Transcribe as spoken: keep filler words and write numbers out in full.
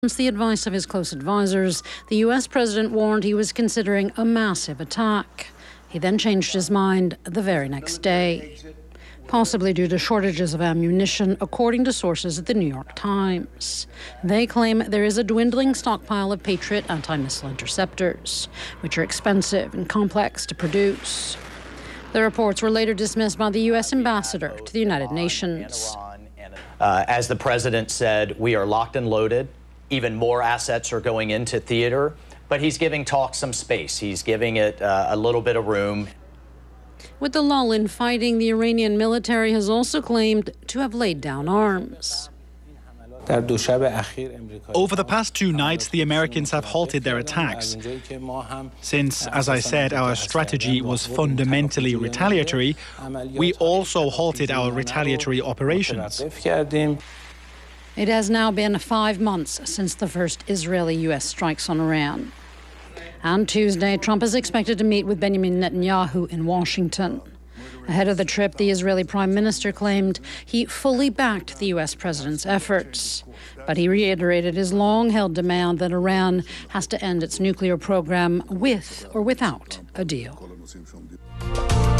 Against the advice of his close advisors, the U S president warned he was considering a massive attack. He then changed his mind the very next day, possibly due to shortages of ammunition, according to sources at the New York Times. They claim there is a dwindling stockpile of Patriot anti-missile interceptors, which are expensive and complex to produce. The reports were later dismissed by the U S ambassador to the United Nations. Uh, as the president said, we are locked and loaded. Even more assets are going into theater, but he's giving talk some space. He's giving it uh, a little bit of room. With the lull in fighting, the Iranian military has also claimed to have laid down arms. Over the past two nights, the Americans have halted their attacks. Since, as I said, our strategy was fundamentally retaliatory, we also halted our retaliatory operations. It has now been five months since the first Israeli U S strikes on Iran. On Tuesday, Trump is expected to meet with Benjamin Netanyahu in Washington. Ahead of the trip, the Israeli prime minister claimed he fully backed the U S president's efforts. But he reiterated his long-held demand that Iran has to end its nuclear program with or without a deal.